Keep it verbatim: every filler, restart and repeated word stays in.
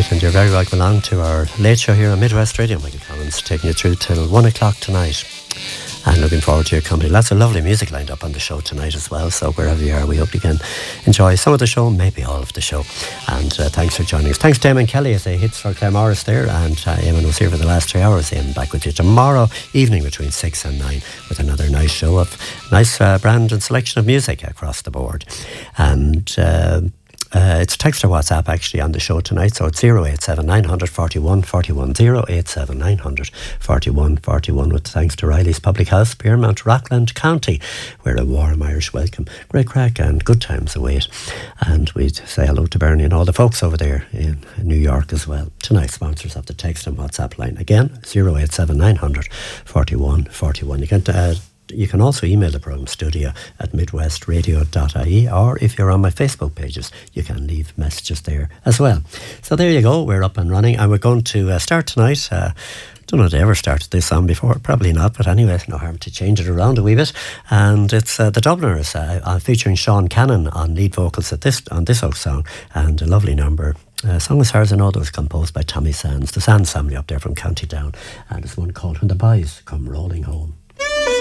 tonight, and you're very welcome along to our late show here on Midwest Radio. Michael Collins taking you through till one o'clock tonight, and looking forward to your company. Lots of lovely music lined up on the show tonight as well, so wherever you are, we hope you can enjoy some of the show, maybe all of the show. And uh, thanks for joining us. Thanks to Eamon Kelly as they hits for Claire Morris there, and uh, Eamon was here for the last three hours. Eamon back with you tomorrow evening between six and nine with another nice show of nice uh, brand and selection of music across the board. And uh, Uh, it's text or WhatsApp actually on the show tonight, so it's zero eight seven nine hundred forty-one forty-one, zero eight seven nine hundred forty-one forty-one, with thanks to Riley's Public House, Piermont, Rockland County, where a warm Irish welcome, great crack and good times await. And we'd say hello to Bernie and all the folks over there in New York as well. Tonight's sponsors of the text and WhatsApp line, again, zero eight seven nine hundred forty-one forty-one. You can uh, You can also email the programme studio at midwest radio dot I E, or if you're on my Facebook pages, you can leave messages there as well. So there you go, we're up and running, and we're going to uh, start tonight. Uh, don't know if they ever started this song before, probably not, but anyway, no harm to change it around a wee bit. And it's uh, the Dubliners uh, uh, featuring Sean Cannon on lead vocals at this on this old song, and a lovely number. Uh, song as far as I know that was composed by Tommy Sands, the Sands family up there from County Down, and it's one called When the Boys Come Rolling Home.